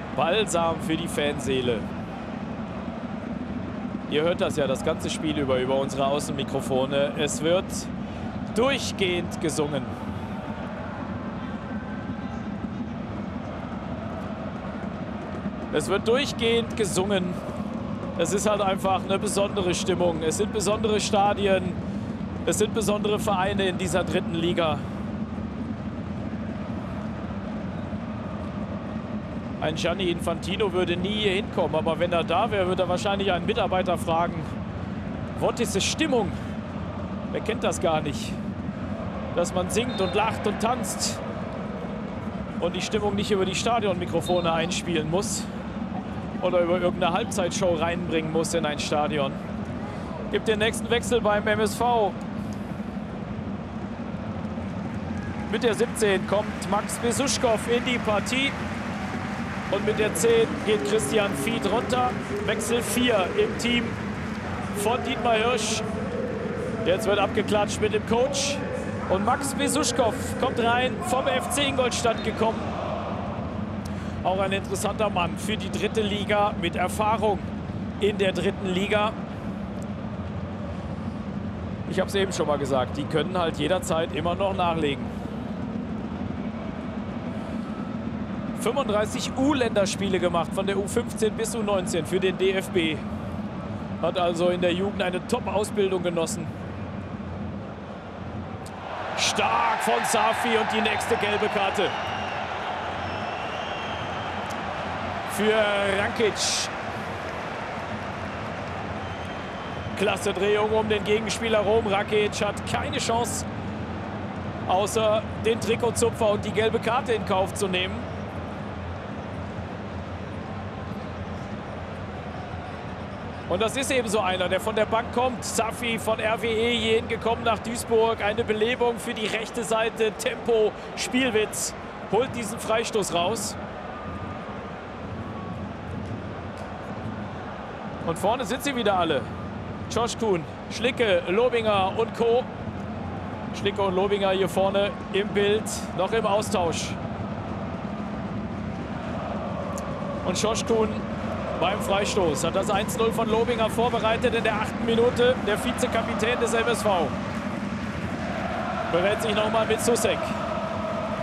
Balsam für die Fanseele. Ihr hört das ja das ganze Spiel über unsere Außenmikrofone. Es wird durchgehend gesungen. Es wird durchgehend gesungen. Es ist halt einfach eine besondere Stimmung. Es sind besondere Stadien. Es sind besondere Vereine in dieser dritten Liga. Ein Gianni Infantino würde nie hier hinkommen, aber wenn er da wäre, würde er wahrscheinlich einen Mitarbeiter fragen, was ist die Stimmung? Wer kennt das gar nicht? Dass man singt und lacht und tanzt und die Stimmung nicht über die Stadionmikrofone einspielen muss oder über irgendeine Halbzeitshow reinbringen muss in ein Stadion. Gibt den nächsten Wechsel beim MSV. Mit der 17 kommt Max Besuschkow in die Partie. Und mit der 10 geht Christian Fied runter. Wechsel 4 im Team von Dietmar Hirsch. Jetzt wird abgeklatscht mit dem Coach. Und Max Besuschkow kommt rein, vom FC Ingolstadt gekommen. Auch ein interessanter Mann für die dritte Liga mit Erfahrung in der dritten Liga. Ich habe es eben schon mal gesagt, die können halt jederzeit immer noch nachlegen. 35 U-Länderspiele gemacht, von der U15 bis U19 für den DFB. Hat also in der Jugend eine Top-Ausbildung genossen. Stark von Safi und die nächste gelbe Karte. Für Rankic. Klasse Drehung um den Gegenspieler rum. Rankic hat keine Chance, außer den Trikotzupfer und die gelbe Karte in Kauf zu nehmen. Und das ist eben so einer, der von der Bank kommt. Safi von RWE hier hingekommen nach Duisburg. Eine Belebung für die rechte Seite. Tempo, Spielwitz. Holt diesen Freistoß raus. Und vorne sind sie wieder alle. Josh Kuhn, Schlicke, Lobinger und Co. Schlicke und Lobinger hier vorne im Bild, noch im Austausch. Und Josh Kuhn beim Freistoß hat das 1:0 von Lobinger vorbereitet in der 8. Minute. Der Vizekapitän des MSV berät sich nochmal mit Susek.